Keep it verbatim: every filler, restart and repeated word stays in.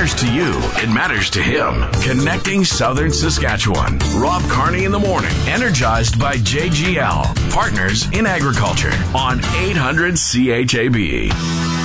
matters to you, it matters to him. Connecting Southern Saskatchewan. Rob Carney in the morning. Energized by J G L. Partners in Agriculture on eight hundred C H A B.